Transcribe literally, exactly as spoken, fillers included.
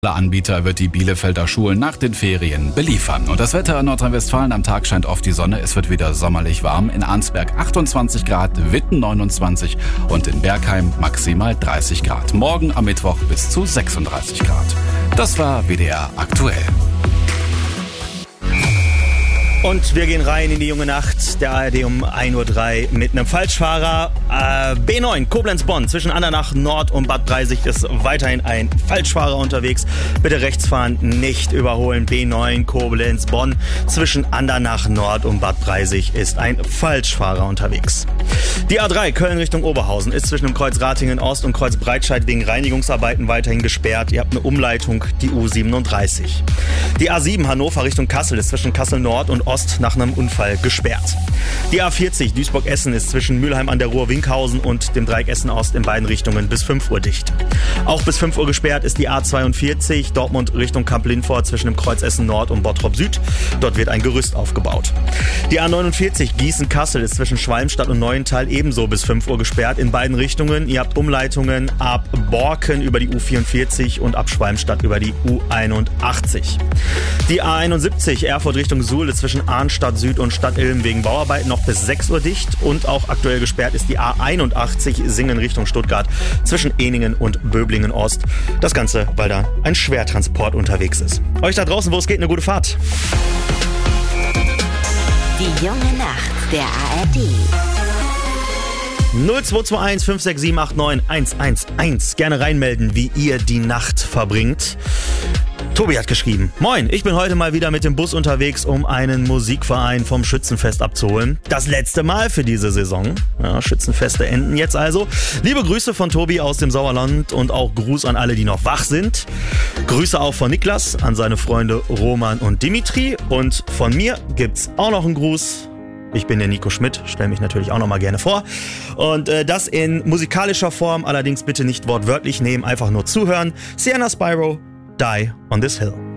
Der Anbieter wird die Bielefelder Schulen nach den Ferien beliefern. Und das Wetter in Nordrhein-Westfalen: am Tag scheint oft die Sonne, es wird wieder sommerlich warm. In Arnsberg achtundzwanzig Grad, Witten neunundzwanzig und in Bergheim maximal dreißig Grad. Morgen am Mittwoch bis zu sechsunddreißig Grad. Das war W D R aktuell. Und wir gehen rein in die junge Nacht der A R D um ein Uhr drei mit einem Falschfahrer. Äh, B neun Koblenz-Bonn zwischen Andernach Nord und Bad Breisig ist weiterhin ein Falschfahrer unterwegs. Bitte rechts fahren, nicht überholen. B neun Koblenz-Bonn zwischen Andernach Nord und Bad Breisig ist ein Falschfahrer unterwegs. Die A drei Köln Richtung Oberhausen ist zwischen dem Kreuz Ratingen Ost und Kreuz Breitscheid wegen Reinigungsarbeiten weiterhin gesperrt. Ihr habt eine Umleitung, die U siebenunddreißig. Die A sieben Hannover Richtung Kassel ist zwischen Kassel Nord und Ost nach einem Unfall gesperrt. Die A vierzig Duisburg-Essen ist zwischen Mülheim an der Ruhr-Winkhausen und dem Dreieck Essen-Ost in beiden Richtungen bis fünf Uhr dicht. Auch bis fünf Uhr gesperrt ist die A zweiundvierzig Dortmund Richtung Kamp-Lindfort zwischen dem Kreuz Essen Nord und Bottrop Süd. Dort wird ein Gerüst aufgebaut. Die A neunundvierzig Gießen-Kassel ist zwischen Schwalmstadt und Neuental ebenso bis fünf Uhr gesperrt in beiden Richtungen. Ihr habt Umleitungen ab Borken über die U vierundvierzig und ab Schwalmstadt über die U einundachtzig. Die A einundsiebzig Erfurt Richtung Suhl ist zwischen Arnstadt Süd und Stadtilm wegen Bauarbeiten noch bis sechs Uhr dicht. Und auch aktuell gesperrt ist die A einundachtzig Singen Richtung Stuttgart zwischen Eningen und Böblingen Ost. Das Ganze, weil da ein Schwertransport unterwegs ist. Euch da draußen, wo es geht, eine gute Fahrt. Die junge Nacht der A R D. null zwei zwei eins fünf sechs sieben acht neun eins eins eins. Gerne reinmelden, wie ihr die Nacht verbringt. Tobi hat geschrieben: Moin, ich bin heute mal wieder mit dem Bus unterwegs, um einen Musikverein vom Schützenfest abzuholen. Das letzte Mal für diese Saison. Ja, Schützenfeste enden jetzt also. Liebe Grüße von Tobi aus dem Sauerland und auch Gruß an alle, die noch wach sind. Grüße auch von Niklas an seine Freunde Roman und Dimitri. Und von mir gibt's auch noch einen Gruß. Ich bin der Nico Schmidt, stelle mich natürlich auch noch mal gerne vor. Und äh, das in musikalischer Form, allerdings bitte nicht wortwörtlich nehmen, einfach nur zuhören. Sienna Spyro, Die on This Hill.